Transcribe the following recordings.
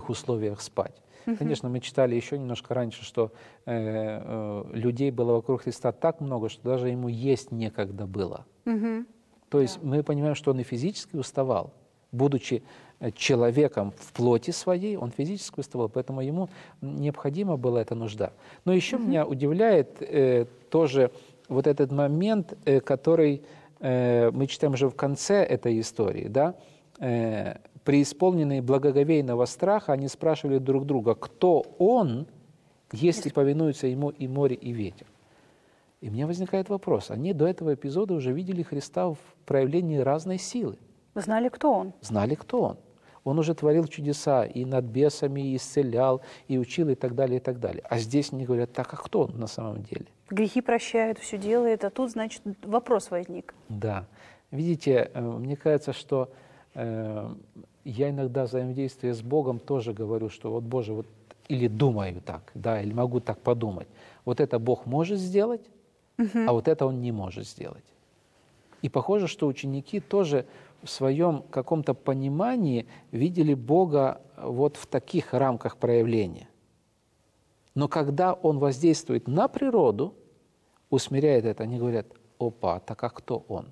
условиях спать. Конечно, мы читали еще немножко раньше, что людей было вокруг Христа так много, что даже ему есть некогда было. То есть мы понимаем, что он и физически уставал. Будучи человеком в плоти своей, он физически уставал, поэтому ему необходима была эта нужда. Но еще меня удивляет тоже вот этот момент, который мы читаем уже в конце этой истории, да? Преисполненные благоговейного страха, они спрашивали друг друга, кто он, если повинуются ему и море, и ветер. И у меня возникает вопрос, они до этого эпизода уже видели Христа в проявлении разной силы. Знали, кто он. Знали, кто он. Он уже творил чудеса и над бесами, и исцелял, и учил, и так далее, и так далее. А здесь они говорят, так, а кто он на самом деле? Грехи прощает, все делает, а тут, значит, вопрос возник. Да. Видите, мне кажется, что я иногда взаимодействуя с Богом тоже говорю, что вот, Боже, вот или думаю так, да, или могу так подумать. Вот это Бог может сделать, а вот это Он не может сделать. И похоже, что ученики тоже в своем каком-то понимании видели Бога вот в таких рамках проявления. Но когда Он воздействует на природу, усмиряет это, они говорят, опа, так а кто Он?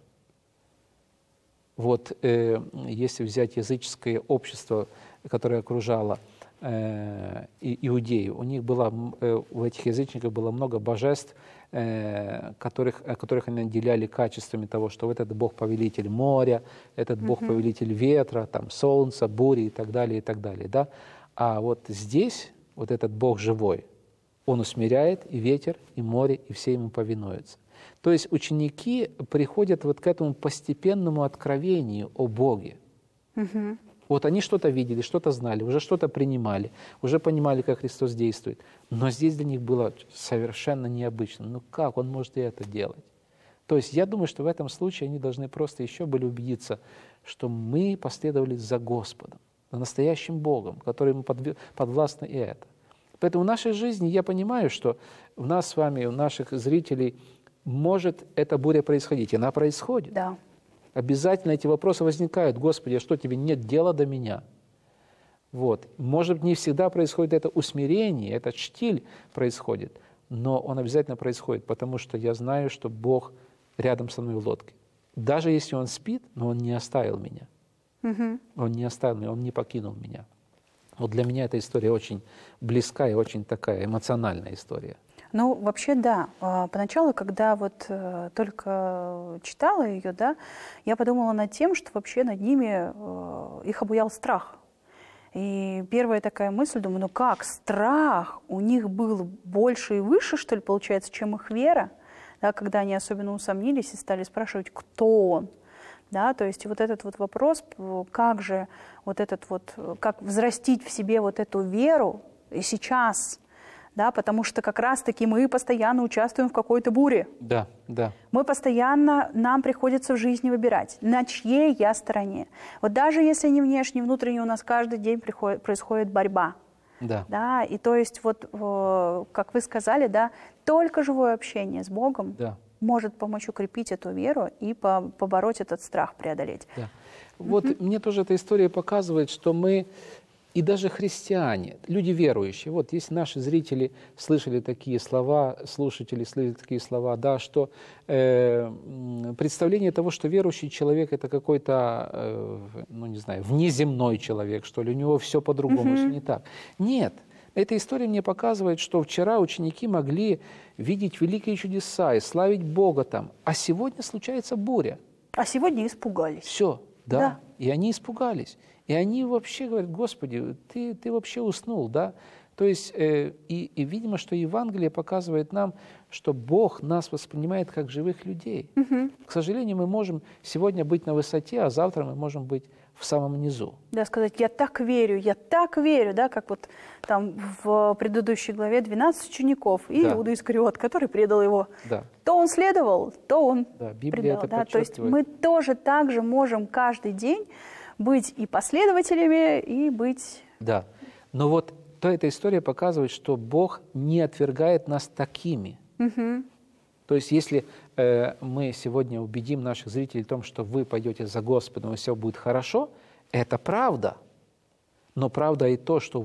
Вот если взять языческое общество, которое окружало Иудею, у них было, у этих язычников было много божеств, которых они наделяли качествами того, что вот этот Бог-повелитель моря, этот Бог-повелитель ветра, там, солнца, бури и так далее, да? А вот здесь вот этот Бог живой, Он усмиряет и ветер, и море, и все Ему повинуются. То есть ученики приходят вот к этому постепенному откровению о Боге. Вот они что-то видели, что-то знали, уже что-то принимали, уже понимали, как Христос действует. Но здесь для них было совершенно необычно. Ну как Он может и это делать? То есть я думаю, что в этом случае они должны просто еще были убедиться, что мы последовали за Господом, за настоящим Богом, который ему подвластно и это. Поэтому в нашей жизни я понимаю, что у нас с вами, у наших зрителей может эта буря происходить. И она происходит. Да. Обязательно эти вопросы возникают. Господи, а что тебе нет дела до меня? Вот. Может быть, не всегда происходит это усмирение, этот штиль происходит, но он обязательно происходит, потому что я знаю, что Бог рядом со мной в лодке. Даже если Он спит, но Он не оставил меня. Он не оставил меня, Он не покинул меня. Вот для меня эта история очень близка и очень такая эмоциональная история. Ну, вообще, да. Поначалу, когда вот только читала ее, да, я подумала над тем, что вообще над ними их обуял страх. И первая такая мысль, думаю, ну как, страх у них был больше и выше, что ли, получается, чем их вера, да, когда они особенно усомнились и стали спрашивать, кто он. Да, то есть вот этот вот вопрос, как же вот этот вот, как взрастить в себе вот эту веру и сейчас, да, потому что как раз-таки мы постоянно участвуем в какой-то буре. Да, да. Мы постоянно, нам приходится в жизни выбирать, на чьей я стороне. Вот даже если не внешне, внутренне у нас каждый день происходит борьба. Да. Да, и то есть вот, как вы сказали, да, только живое общение с Богом может помочь укрепить эту веру и побороть этот страх, преодолеть. Да. Вот мне тоже эта история показывает, что мы, и даже христиане, люди верующие, вот если наши зрители слышали такие слова, слушатели слышали такие слова, да, что представление того, что верующий человек это какой-то, ну не знаю, внеземной человек, что ли, у него все по-другому, все не так. Нет. Эта история мне показывает, что вчера ученики могли видеть великие чудеса и славить Бога там, а сегодня случается буря. А сегодня испугались. Все, да. И они испугались. И они вообще говорят, Господи, ты вообще уснул, да? То есть, и видимо, что Евангелие показывает нам, что Бог нас воспринимает как живых людей. К сожалению, мы можем сегодня быть на высоте, а завтра мы можем быть в самом низу. Да, сказать, я так верю, да, как вот там в предыдущей главе 12 учеников и Иуда Искариот, который предал его. Да. То он следовал, то он Библия предал. это Да? То есть мы тоже так же можем каждый день быть и последователями, и быть... Да, но вот эта история показывает, что Бог не отвергает нас такими. То есть если мы сегодня убедим наших зрителей в том, что вы пойдете за Господом, и все будет хорошо, это правда. Но правда и то, что